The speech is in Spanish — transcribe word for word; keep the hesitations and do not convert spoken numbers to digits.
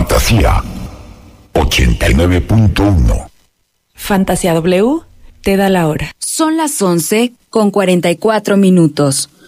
Fantasía ochenta y nueve punto uno. Fantasía W te da la hora. Son las once con cuarenta y cuatro minutos.